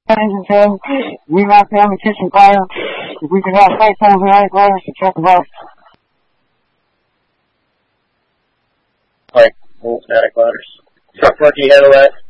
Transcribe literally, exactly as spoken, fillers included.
and saying, we knock down the kitchen fire. If we can have fight someone behind fires to check them out. Alright, full static ladders. Truck monkey, handle that.